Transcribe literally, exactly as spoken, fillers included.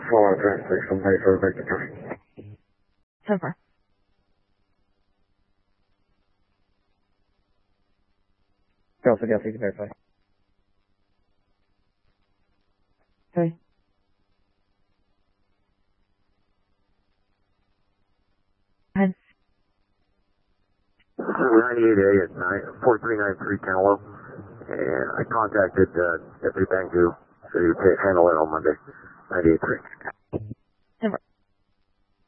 Four traffic, somebody for Victor County. So far. Delta, Delta, you can verify. Okay. Ahead. ninety-eight A at four three nine three Cantaloupe, and I contacted uh, Deputy Bangu, so you pay, handle it on Monday. ninety-eight three.